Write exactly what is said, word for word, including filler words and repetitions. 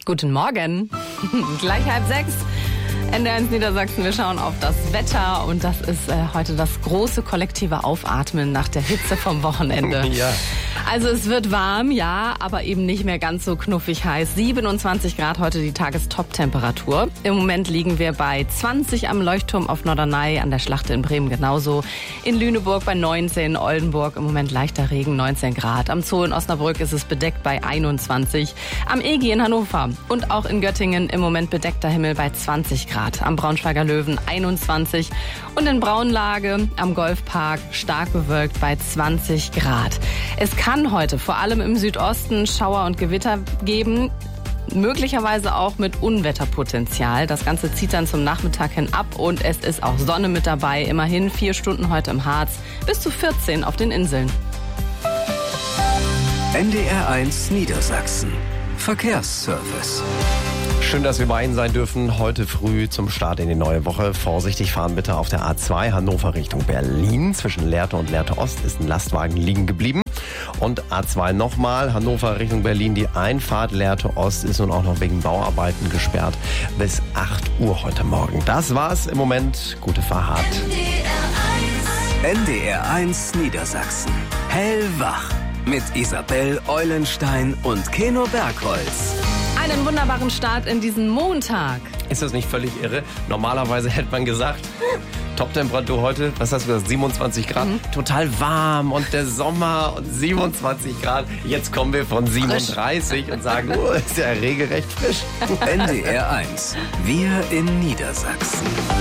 Guten Morgen. Gleich halb sechs. N D R eins Niedersachsen, wir schauen auf das Wetter und das ist äh, heute das große kollektive Aufatmen nach der Hitze vom Wochenende. Ja. Also es wird warm, ja, aber eben nicht mehr ganz so knuffig heiß. siebenundzwanzig Grad heute die Tagestop-Temperatur. Im Moment liegen wir bei zwanzig am Leuchtturm auf Norderney, an der Schlachte in Bremen genauso. In Lüneburg bei neunzehn, Oldenburg im Moment leichter Regen, neunzehn Grad. Am Zoo in Osnabrück ist es bedeckt bei einundzwanzig. Am E G in Hannover und auch in Göttingen im Moment bedeckter Himmel bei zwanzig Grad. Am Braunschweiger Löwen einundzwanzig und in Braunlage am Golfpark stark bewölkt bei zwanzig Grad. Es kann heute vor allem im Südosten Schauer und Gewitter geben, möglicherweise auch mit Unwetterpotenzial. Das Ganze zieht dann zum Nachmittag hin ab und es ist auch Sonne mit dabei. Immerhin vier Stunden heute im Harz, bis zu vierzehn auf den Inseln. N D R eins Niedersachsen. Verkehrsservice. Schön, dass wir bei Ihnen sein dürfen. Heute früh zum Start in die neue Woche. Vorsichtig fahren bitte auf der A zwei Hannover Richtung Berlin. Zwischen Lehrte und Lehrte Ost ist ein Lastwagen liegen geblieben. Und A zwei nochmal, Hannover Richtung Berlin. Die Einfahrt Lehrte Ost ist nun auch noch wegen Bauarbeiten gesperrt bis acht Uhr heute Morgen. Das war's im Moment. Gute Fahrt. N D R eins Niedersachsen. Hellwach. Mit Isabel Eulenstein und Keno Bergholz. Einen wunderbaren Start in diesen Montag. Ist das nicht völlig irre? Normalerweise hätte man gesagt, Top-Temperatur heute, was hast du gesagt, siebenundzwanzig Grad, mhm. total warm und der Sommer und siebenundzwanzig Grad. Jetzt kommen wir von siebenunddreißig frisch. Und sagen, oh, ist ja regelrecht frisch. N D R eins, wir in Niedersachsen.